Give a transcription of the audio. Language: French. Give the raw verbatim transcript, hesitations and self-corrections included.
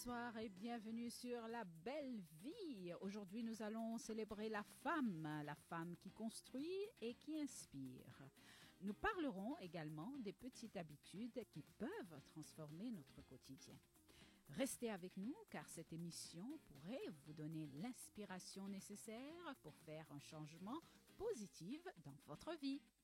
Bonsoir et bienvenue sur La Belle Vie. Aujourd'hui, nous allons célébrer la femme, la femme qui construit et qui inspire. Nous parlerons également des petites habitudes qui peuvent transformer notre quotidien. Restez avec nous car cette émission pourrait vous donner l'inspiration nécessaire pour faire un changement positif dans votre vie.